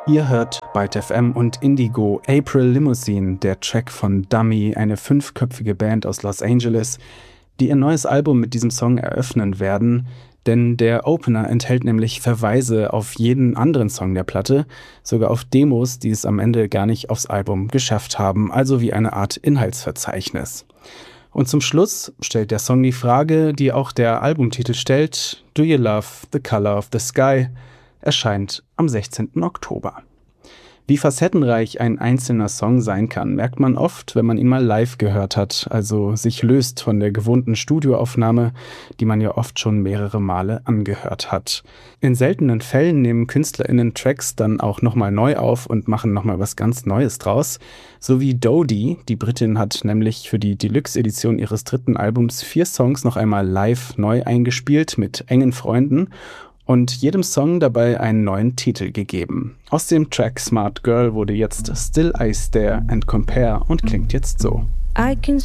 Ihr hört Byte FM und Indigo, April Limousine, der Track von Dummy, eine 5-köpfige Band aus Los Angeles, die ihr neues Album mit diesem Song eröffnen werden, denn der Opener enthält nämlich Verweise auf jeden anderen Song der Platte, sogar auf Demos, die es am Ende gar nicht aufs Album geschafft haben, also wie eine Art Inhaltsverzeichnis. Und zum Schluss stellt der Song die Frage, die auch der Albumtitel stellt: Do you love the color of the sky? Erscheint am 16. Oktober. Wie facettenreich ein einzelner Song sein kann, merkt man oft, wenn man ihn mal live gehört hat, also sich löst von der gewohnten Studioaufnahme, die man ja oft schon mehrere Male angehört hat. In seltenen Fällen nehmen KünstlerInnen Tracks dann auch nochmal neu auf und machen nochmal was ganz Neues draus. So wie Dodie, die Britin hat nämlich für die Deluxe-Edition ihres 3. Albums 4 Songs noch einmal live neu eingespielt mit engen Freunden und jedem Song dabei einen neuen Titel gegeben. Aus dem Track Smart Girl wurde jetzt Still I Stare and Compare und klingt jetzt so. I can